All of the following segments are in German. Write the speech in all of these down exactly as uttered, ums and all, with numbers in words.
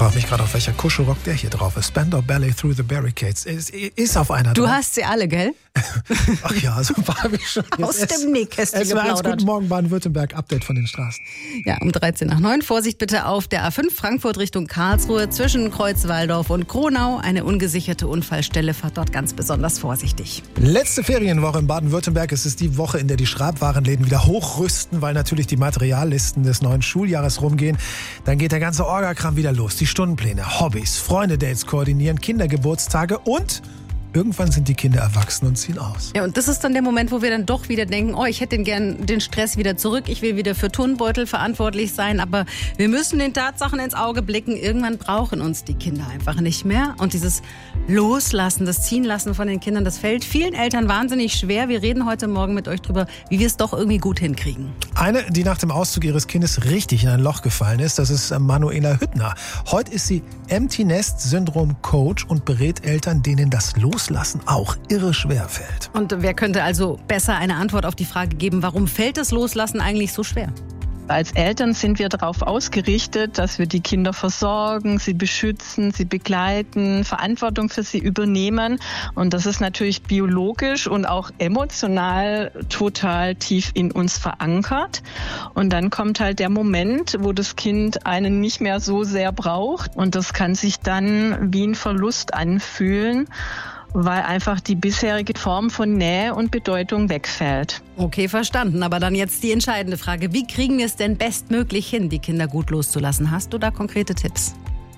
frage mich gerade, auf welcher Kuschelrock der hier drauf ist. Spandau Ballet Through the Barricades. Ist, ist auf einer Du drauf. hast sie alle, gell? Ach ja, so war ich schon. Aus dem Nähkästchen geplaudert. Guten Morgen, Baden-Württemberg. Update von den Straßen. Ja, um dreizehn nach neun. Vorsicht bitte auf der A fünf Frankfurt Richtung Karlsruhe zwischen Kreuzwaldorf und Kronau. Eine ungesicherte Unfallstelle. Fahrt dort ganz besonders vorsichtig. Letzte Ferienwoche in Baden-Württemberg. Es ist die Woche, in der die Schreibwarenläden wieder hochrüsten, weil natürlich die Materiallisten des neuen Schuljahres rumgehen. Dann geht der ganze Orgakram wieder los. Die Stundenpläne, Hobbys, Freunde-Dates koordinieren, Kindergeburtstage und irgendwann sind die Kinder erwachsen und ziehen aus. Ja, und das ist dann der Moment, wo wir dann doch wieder denken, oh, ich hätte den gern den Stress wieder zurück, ich will wieder für Turnbeutel verantwortlich sein, aber wir müssen den Tatsachen ins Auge blicken. Irgendwann brauchen uns die Kinder einfach nicht mehr. Und dieses Loslassen, das Ziehenlassen von den Kindern, das fällt vielen Eltern wahnsinnig schwer. Wir reden heute Morgen mit euch drüber, wie wir es doch irgendwie gut hinkriegen. Eine, die nach dem Auszug ihres Kindes richtig in ein Loch gefallen ist, das ist Manuela Hüttner. Heute ist sie Empty Nest Syndrom Coach und berät Eltern, denen das Loslassen auch irre schwer fällt. Und wer könnte also besser eine Antwort auf die Frage geben, warum fällt das Loslassen eigentlich so schwer? Als Eltern sind wir darauf ausgerichtet, dass wir die Kinder versorgen, sie beschützen, sie begleiten, Verantwortung für sie übernehmen. Und das ist natürlich biologisch und auch emotional total tief in uns verankert. Und dann kommt halt der Moment, wo das Kind einen nicht mehr so sehr braucht. Und das kann sich dann wie ein Verlust anfühlen, weil einfach die bisherige Form von Nähe und Bedeutung wegfällt. Okay, verstanden. Aber dann jetzt die entscheidende Frage. Wie kriegen wir es denn bestmöglich hin, die Kinder gut loszulassen? Hast du da konkrete Tipps?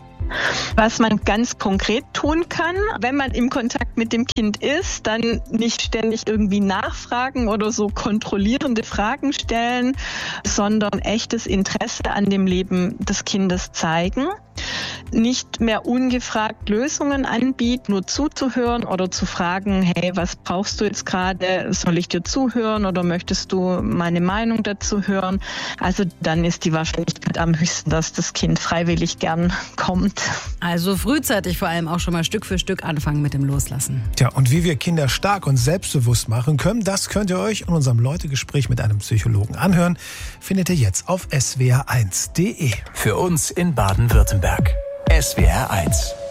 Was man ganz konkret tun kann, wenn man im Kontakt mit dem Kind ist, dann nicht ständig irgendwie nachfragen oder so kontrollierende Fragen stellen, sondern echtes Interesse an dem Leben des Kindes zeigen. Nicht mehr ungefragt Lösungen anbieten, nur zuzuhören oder zu fragen, hey, was brauchst du jetzt gerade? Soll ich dir zuhören oder möchtest du meine Meinung dazu hören? Also dann ist die Wahrscheinlichkeit am höchsten, dass das Kind freiwillig gern kommt. Also frühzeitig vor allem auch schon mal Stück für Stück anfangen mit dem Loslassen. Tja, und wie wir Kinder stark und selbstbewusst machen können, das könnt ihr euch in unserem Leute-Gespräch mit einem Psychologen anhören. Findet ihr jetzt auf S W R eins punkt de. Für uns in Baden-Württemberg. S W R eins.